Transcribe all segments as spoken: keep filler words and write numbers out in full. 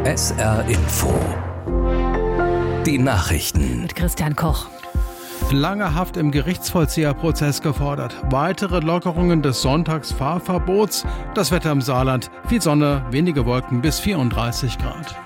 S R Info. Die Nachrichten. Mit Christian Koch. Lange Haft im Gerichtsvollzieherprozess gefordert. Weitere Lockerungen des Sonntagsfahrverbots. Das Wetter im Saarland. Viel Sonne, wenige Wolken bis vierunddreißig Grad.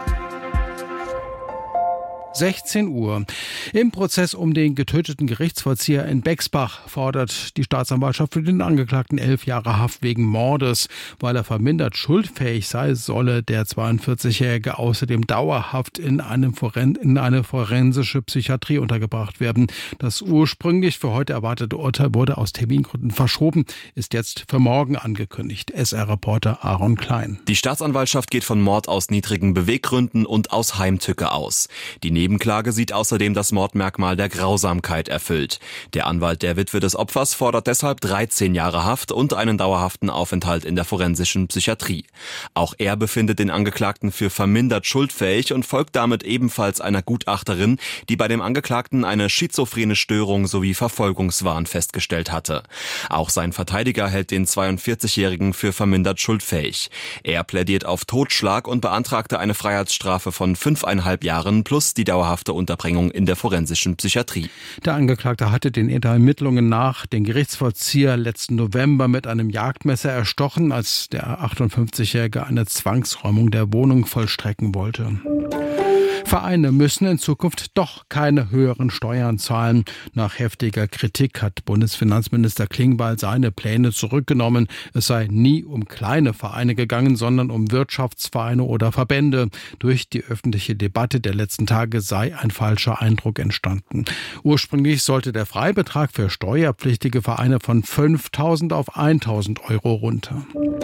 sechzehn Uhr. Im Prozess um den getöteten Gerichtsvollzieher in Bexbach fordert die Staatsanwaltschaft für den Angeklagten elf Jahre Haft wegen Mordes. Weil er vermindert schuldfähig sei, solle der zweiundvierzigjährige außerdem dauerhaft in, einem Foren- in eine forensische Psychiatrie untergebracht werden. Das ursprünglich für heute erwartete Urteil wurde aus Termingründen verschoben, ist jetzt für morgen angekündigt. S R-Reporter Aaron Klein. Die Staatsanwaltschaft geht von Mord aus niedrigen Beweggründen und aus Heimtücke aus. Die Nebenklage sieht außerdem das Mordmerkmal der Grausamkeit erfüllt. Der Anwalt der Witwe des Opfers fordert deshalb dreizehn Jahre Haft und einen dauerhaften Aufenthalt in der forensischen Psychiatrie. Auch er befindet den Angeklagten für vermindert schuldfähig und folgt damit ebenfalls einer Gutachterin, die bei dem Angeklagten eine schizophrene Störung sowie Verfolgungswahn festgestellt hatte. Auch sein Verteidiger hält den zweiundvierzigjährigen für vermindert schuldfähig. Er plädiert auf Totschlag und beantragte eine Freiheitsstrafe von fünfeinhalb Jahren plus die dauerhafte Unterbringung in der forensischen Psychiatrie. Der Angeklagte hatte den Ermittlungen nach den Gerichtsvollzieher letzten November mit einem Jagdmesser erstochen, als der achtundfünfzigjährige eine Zwangsräumung der Wohnung vollstrecken wollte. Vereine müssen in Zukunft doch keine höheren Steuern zahlen. Nach heftiger Kritik hat Bundesfinanzminister Klingbeil seine Pläne zurückgenommen. Es sei nie um kleine Vereine gegangen, sondern um Wirtschaftsvereine oder Verbände. Durch die öffentliche Debatte der letzten Tage sei ein falscher Eindruck entstanden. Ursprünglich sollte der Freibetrag für steuerpflichtige Vereine von fünftausend auf eintausend Euro runter.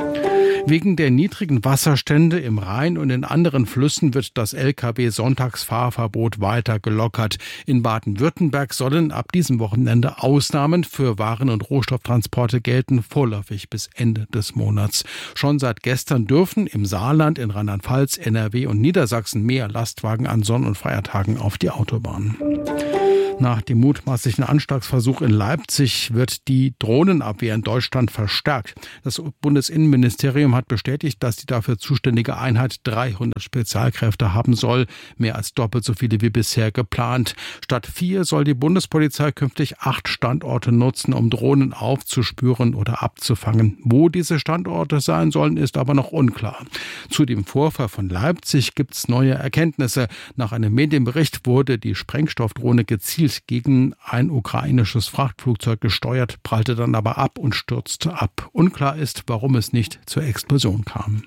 Wegen der niedrigen Wasserstände im Rhein und in anderen Flüssen wird das L K W-Sonntagsfahrverbot weiter gelockert. In Baden-Württemberg sollen ab diesem Wochenende Ausnahmen für Waren- und Rohstofftransporte gelten, vorläufig bis Ende des Monats. Schon seit gestern dürfen im Saarland, in Rheinland-Pfalz, N R W und Niedersachsen mehr Lastwagen an Sonn- und Feiertagen auf die Autobahn. Nach dem mutmaßlichen Anschlagsversuch in Leipzig wird die Drohnenabwehr in Deutschland verstärkt. Das Bundesinnenministerium hat bestätigt, dass die dafür zuständige Einheit dreihundert Spezialkräfte haben soll, mehr als doppelt so viele wie bisher geplant. Statt vier soll die Bundespolizei künftig acht Standorte nutzen, um Drohnen aufzuspüren oder abzufangen. Wo diese Standorte sein sollen, ist aber noch unklar. Zu dem Vorfall von Leipzig gibt es neue Erkenntnisse. Nach einem Medienbericht wurde die Sprengstoffdrohne gezielt gegen ein ukrainisches Frachtflugzeug gesteuert, prallte dann aber ab und stürzte ab. Unklar ist, warum es nicht zur Explosion kam.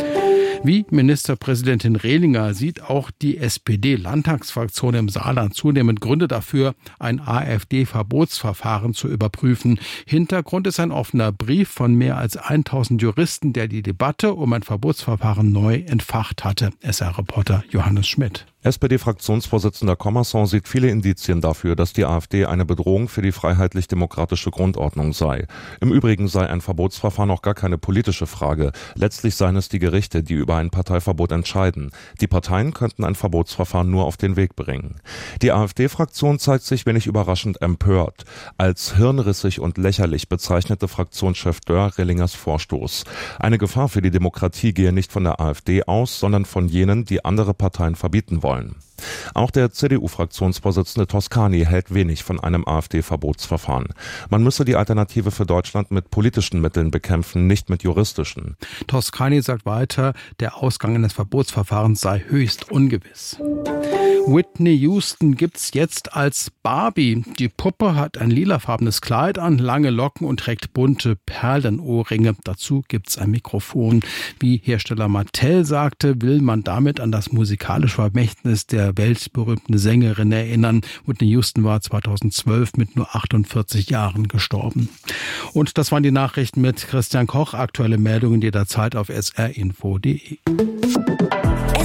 Wie Ministerpräsidentin Rehlinger sieht auch die S P D-Landtagsfraktion im Saarland zunehmend Gründe dafür, ein AfD-Verbotsverfahren zu überprüfen. Hintergrund ist ein offener Brief von mehr als tausend Juristen, der die Debatte um ein Verbotsverfahren neu entfacht hatte. S R-Reporter Johannes Schmidt. S P D-Fraktionsvorsitzender Commerson sieht viele Indizien dafür, dass die AfD eine Bedrohung für die freiheitlich-demokratische Grundordnung sei. Im Übrigen sei ein Verbotsverfahren auch gar keine politische Frage. Letztlich seien es die Gerichte, die über ein Parteiverbot entscheiden. Die Parteien könnten ein Verbotsverfahren nur auf den Weg bringen. Die AfD-Fraktion zeigt sich wenig überraschend empört. Als hirnrissig und lächerlich bezeichnete Fraktionschef Dörr Rehlingers Vorstoß. Eine Gefahr für die Demokratie gehe nicht von der AfD aus, sondern von jenen, die andere Parteien verbieten wollen. Auch der C D U-Fraktionsvorsitzende Toscani hält wenig von einem AfD-Verbotsverfahren. Man müsse die Alternative für Deutschland mit politischen Mitteln bekämpfen, nicht mit juristischen. Toscani sagt weiter, der Ausgang eines Verbotsverfahrens sei höchst ungewiss. Whitney Houston gibt's jetzt als Barbie. Die Puppe hat ein lilafarbenes Kleid an, lange Locken und trägt bunte Perlenohrringe. Dazu gibt's ein Mikrofon. Wie Hersteller Mattel sagte, will man damit an das musikalische Vermächtnis der weltberühmten Sängerin erinnern. Whitney Houston war zweitausendzwölf mit nur achtundvierzig Jahren gestorben. Und das waren die Nachrichten mit Christian Koch. Aktuelle Meldungen jederzeit auf s r info punkt d e. S R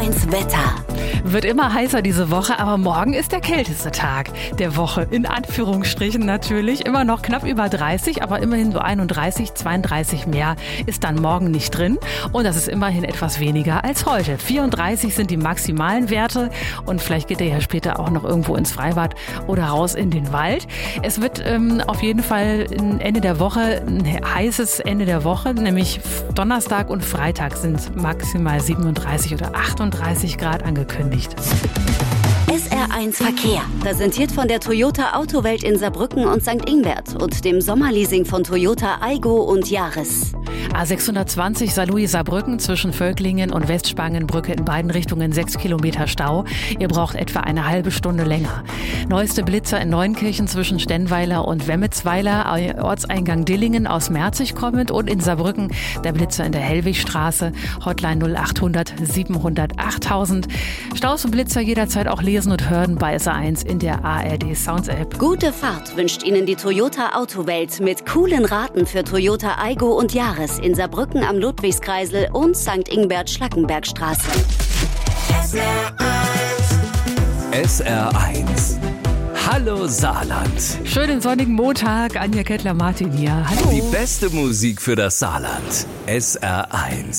eins Wetter. Wird immer heißer diese Woche, aber morgen ist der kälteste Tag der Woche. In Anführungsstrichen natürlich. Immer noch knapp über dreißig, aber immerhin so einunddreißig, zweiunddreißig mehr ist dann morgen nicht drin. Und das ist immerhin etwas weniger als heute. vierunddreißig sind die maximalen Werte. Und vielleicht geht ihr ja später auch noch irgendwo ins Freibad oder raus in den Wald. Es wird ähm, auf jeden Fall Ende der Woche ein heißes Ende der Woche, nämlich Donnerstag und Freitag sind maximal siebenunddreißig oder achtunddreißig Grad angekündigt. S R eins Verkehr, präsentiert von der Toyota Autowelt in Saarbrücken und Sankt Ingbert und dem Sommerleasing von Toyota Aygo und Yaris. A sechshundertzwanzig Saarlouis Saarbrücken zwischen Völklingen und Westspangenbrücke in beiden Richtungen sechs Kilometer Stau. Ihr braucht etwa eine halbe Stunde länger. Neueste Blitzer in Neunkirchen zwischen Stenweiler und Wemmetsweiler, Ortseingang Dillingen aus Merzig kommend und in Saarbrücken der Blitzer in der Hellwigstraße, Hotline null achthundert siebenhundert achttausend. Staus und Blitzer jederzeit auch lesen und hören bei S R eins in der A R D Sounds App. Gute Fahrt wünscht Ihnen die Toyota Autowelt mit coolen Raten für Toyota Aygo und Yaris in Saarbrücken am Ludwigskreisel und Sankt Ingbert Schlackenbergstraße. S R eins. Hallo Saarland. Schönen sonnigen Montag, Anja Kettler-Martin hier. Hallo. Die beste Musik für das Saarland. S R eins.